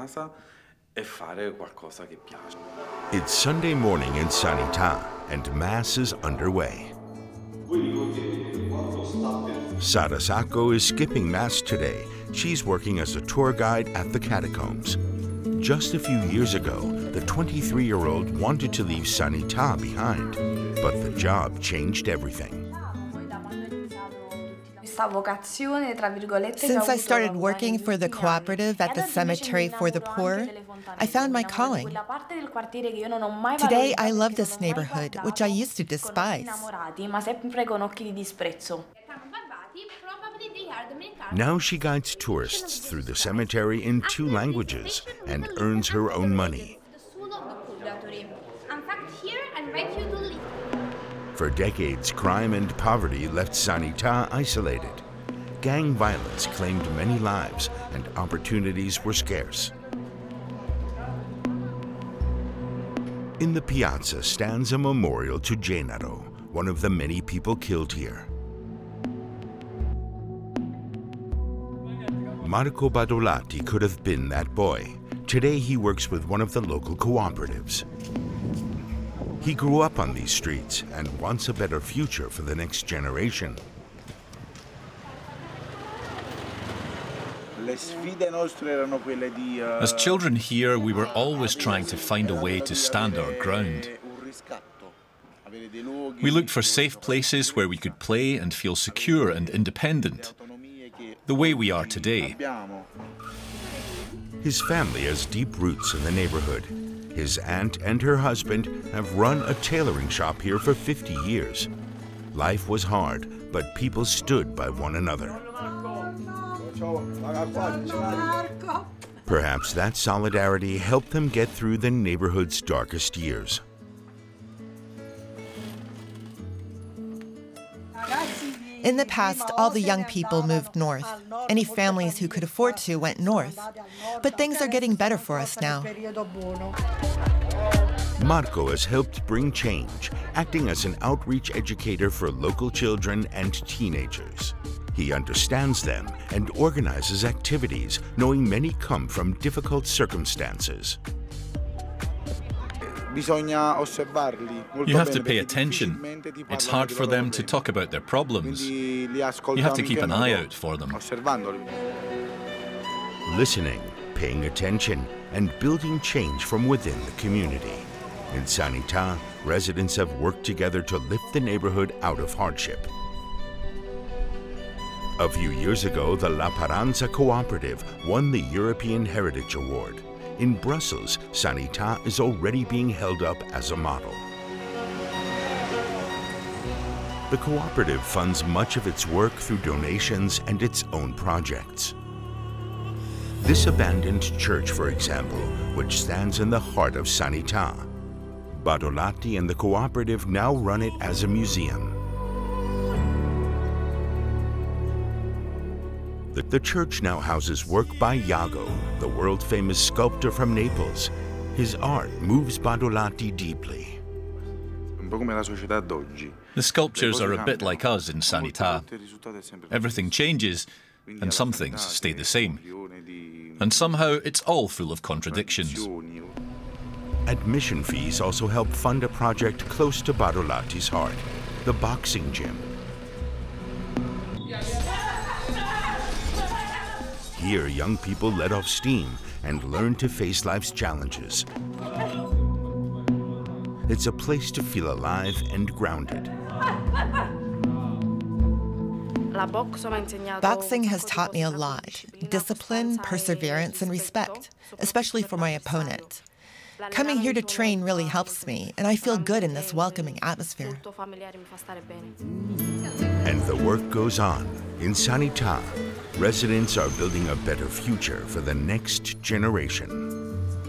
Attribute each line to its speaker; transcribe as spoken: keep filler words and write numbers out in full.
Speaker 1: casa e fare qualcosa che piace.
Speaker 2: It's Sunday morning in Sanità, and Mass is underway. Sara Sacco is skipping Mass today. She's working as a tour guide at the catacombs. Just a few years ago, the twenty-three-year-old wanted to leave Sanità behind, but the job changed everything.
Speaker 3: Since I started working for the cooperative at the cemetery for the poor, I found my calling. Today, I love this neighborhood, which I used to despise.
Speaker 2: Now she guides tourists through the cemetery in two languages and earns her own money. For decades, crime and poverty left Sanità isolated. Gang violence claimed many lives, and opportunities were scarce. In the piazza stands a memorial to Gennaro, one of the many people killed here. Marco Badolatti could have been that boy. Today he works with one of the local cooperatives. He grew up on these streets and wants a better future for the next generation.
Speaker 4: As children here, we were always trying to find a way to stand our ground. We looked for safe places where we could play and feel secure and independent, the way we are today.
Speaker 2: His family has deep roots in the neighborhood. His aunt and her husband have run a tailoring shop here for fifty years. Life was hard, but people stood by one another. Perhaps that solidarity helped them get through the neighborhood's darkest years.
Speaker 3: In the past, all the young people moved north. Any families who could afford to went north. But things are getting better for us now.
Speaker 2: Marco has helped bring change, acting as an outreach educator for local children and teenagers. He understands them and organizes activities, knowing many come from difficult circumstances.
Speaker 4: You have to pay attention. It's hard for them to talk about their problems. You have to keep an eye out for them.
Speaker 2: Listening, paying attention, and building change from within the community. In Sanità, residents have worked together to lift the neighborhood out of hardship. A few years ago, the La Paranza Cooperative won the European Heritage Award. In Brussels, Sanità is already being held up as a model. The cooperative funds much of its work through donations and its own projects. This abandoned church, for example, which stands in the heart of Sanità. Badolatti and the cooperative now run it as a museum. The church now houses work by Iago, the world-famous sculptor from Naples. His art moves Badolatti deeply.
Speaker 4: The sculptures are a bit like us in Sanità. Everything changes, and some things stay the same. And somehow it's all full of contradictions.
Speaker 2: Admission fees also help fund a project close to Badolatti's heart, the boxing gym. Here, young people let off steam and learn to face life's challenges. It's a place to feel alive and grounded.
Speaker 3: Boxing has taught me a lot: discipline, perseverance, and respect, especially for my opponent. Coming here to train really helps me, and I feel good in this welcoming atmosphere.
Speaker 2: And the work goes on. In Sanità, residents are building a better future for the next generation.